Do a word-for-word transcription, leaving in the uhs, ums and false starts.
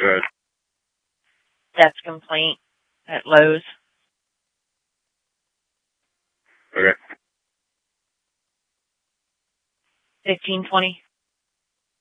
Good. That's complaint at Lowe's. Okay. Fifteen twenty.